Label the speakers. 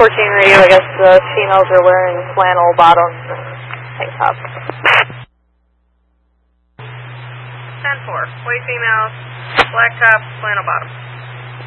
Speaker 1: review, I guess the females are wearing flannel bottoms and tank tops.
Speaker 2: 10-4, white females, black tops, flannel bottoms.